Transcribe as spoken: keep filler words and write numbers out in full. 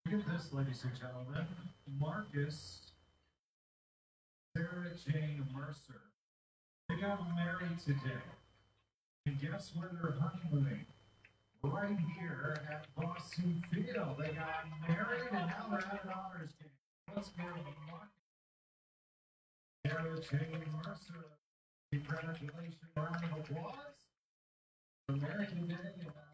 Look at this, ladies and gentlemen. Marcus, Sarah Jane Mercer. They got married today. And guess where they're honeymooning? Right here at Boston Field. They got married and now they're at an honors game. Let's give Marcus, Sarah Jane Mercer. Congratulations, round of applause. American Day.